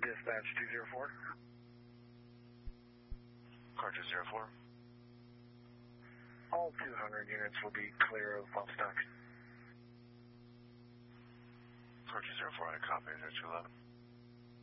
Dispatch 204. Car 204. All 200 units will be clear of bump stock. Car 204, I copy. 211.